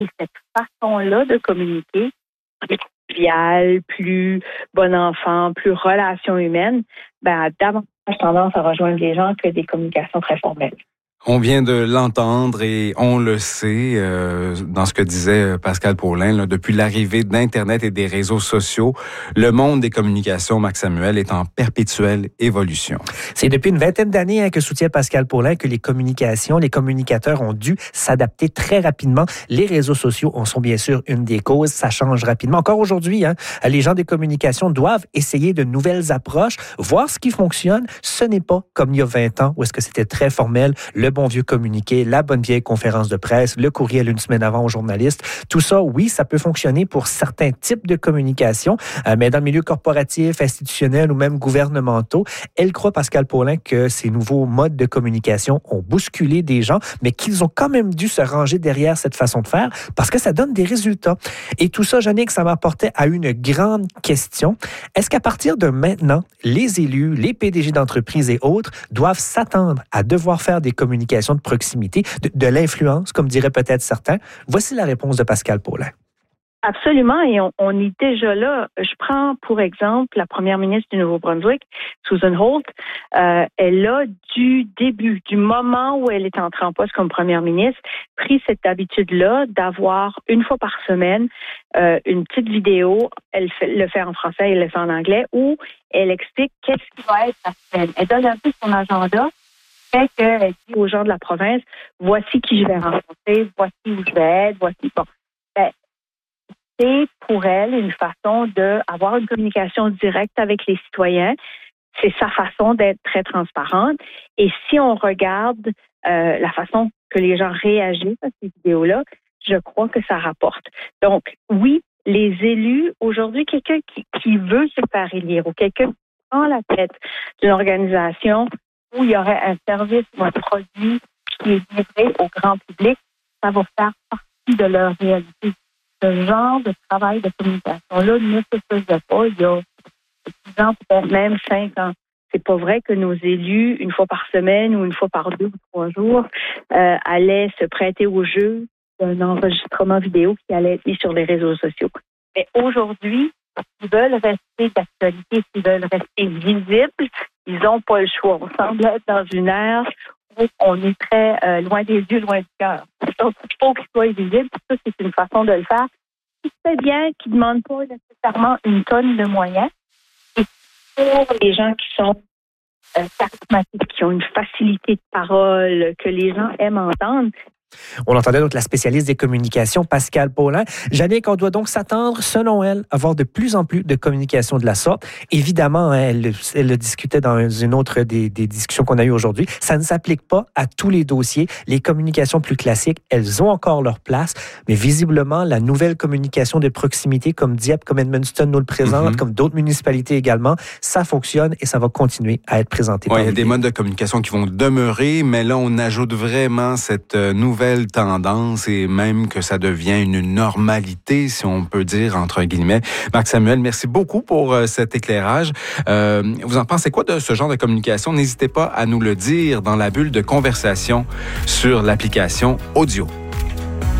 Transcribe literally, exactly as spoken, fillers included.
Et cette façon-là de communiquer, plus conviviale, plus bon enfant, plus relation humaine, ben, a davantage tendance à rejoindre les gens que des communications très formelles. On vient de l'entendre et on le sait euh, dans ce que disait Pascal Paulin, là, depuis l'arrivée d'Internet et des réseaux sociaux, le monde des communications, Marc Samuel, est en perpétuelle évolution. C'est depuis une vingtaine d'années hein, que soutient Pascal Paulin que les communications, les communicateurs ont dû s'adapter très rapidement. Les réseaux sociaux en sont bien sûr une des causes. Ça change rapidement. Encore aujourd'hui, hein, les gens des communications doivent essayer de nouvelles approches, voir ce qui fonctionne. Ce n'est pas comme il y a vingt ans où est-ce que c'était très formel. Le bon vieux communiqué, la bonne vieille conférence de presse, le courriel une semaine avant aux journalistes. Tout ça, oui, ça peut fonctionner pour certains types de communication, euh, mais dans le milieu corporatif, institutionnel ou même gouvernementaux, elle croit, Pascal Paulin, que ces nouveaux modes de communication ont bousculé des gens, mais qu'ils ont quand même dû se ranger derrière cette façon de faire parce que ça donne des résultats. Et tout ça, Jannick, ça m'apportait à une grande question. Est-ce qu'à partir de maintenant, les élus, les P D G d'entreprises et autres doivent s'attendre à devoir faire des communications de proximité, de, de l'influence, comme diraient peut-être certains? Voici la réponse de Pascal Paulin. Absolument, et on, on est déjà là. Je prends pour exemple la première ministre du Nouveau-Brunswick, Susan Holt. Euh, elle a du début, du moment où elle est entrée en poste comme première ministre, pris cette habitude-là d'avoir une fois par semaine euh, une petite vidéo. Elle fait, le fait en français, elle le fait en anglais, où elle explique qu'est-ce qui va être la semaine. Elle donne un peu son agenda. Fait qu'elle dit aux gens de la province, voici qui je vais rencontrer, voici où je vais être, voici bon. Ben, c'est pour elle une façon d'avoir une communication directe avec les citoyens. C'est sa façon d'être très transparente. Et si on regarde euh, la façon que les gens réagissent à ces vidéos-là, je crois que ça rapporte. Donc, oui, les élus, aujourd'hui, quelqu'un qui, qui veut se faire élire ou quelqu'un qui prend la tête d'une organisation où il y aurait un service ou un produit qui est livré au grand public, ça va faire partie de leur réalité. Ce genre de travail de communication-là ne se faisait pas il y a dix ans, peut-être même cinq ans. C'est pas vrai que nos élus, une fois par semaine ou une fois par deux ou trois jours, euh, allaient se prêter au jeu d'un enregistrement vidéo qui allait être mis sur les réseaux sociaux. Mais aujourd'hui, s'ils veulent rester d'actualité, s'ils veulent rester visibles, ils n'ont pas le choix. On semble être dans une ère où on est très euh, loin des yeux, loin du cœur. Donc, il faut qu'ils soient visibles. Ça, c'est une façon de le faire. Qui fait bien, qui ne demande pas nécessairement une tonne de moyens. Et pour les gens qui sont euh, charismatiques, qui ont une facilité de parole, que les gens aiment entendre, On entendait donc la spécialiste des communications, Pascal Paulin. Jannick, on doit donc s'attendre, selon elle, à avoir de plus en plus de communications de la sorte. Évidemment, elle, elle le discutait dans une autre des, des discussions qu'on a eues aujourd'hui. Ça ne s'applique pas à tous les dossiers. Les communications plus classiques, elles ont encore leur place, mais visiblement, la nouvelle communication de proximité, comme Dieppe, comme Edmundston nous le présente, mm-hmm. comme d'autres municipalités également, ça fonctionne et ça va continuer à être présenté. Oui, il y a des modes de communication qui vont demeurer, mais là, on ajoute vraiment cette nouvelle tendance et même que ça devient une normalité, si on peut dire, entre guillemets. Marc Samuel, merci beaucoup pour euh, cet éclairage. Euh, vous en pensez quoi de ce genre de communication? N'hésitez pas à nous le dire dans la bulle de conversation sur l'application Audio.